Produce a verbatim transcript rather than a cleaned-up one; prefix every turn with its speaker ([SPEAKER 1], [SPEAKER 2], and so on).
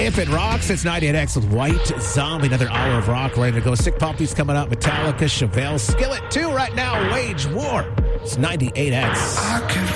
[SPEAKER 1] If it rocks, it's ninety-eight X with White Zombie. Another hour of rock ready to go. Sick Puppies coming up. Metallica, Chevelle, Skillet two right now. Wage War. It's ninety-eight X.
[SPEAKER 2] I can